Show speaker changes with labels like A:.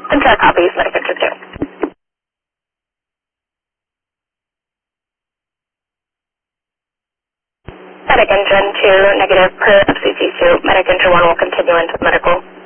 A: Entire copies, medic enter 2. Medic engine 2, negative per FCC2. Medic enter 1 will continue into medical.